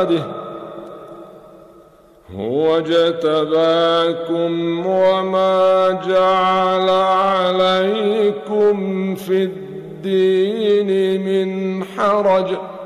عباده. هو اجتباكم وما جعل عليكم في الدين من حرج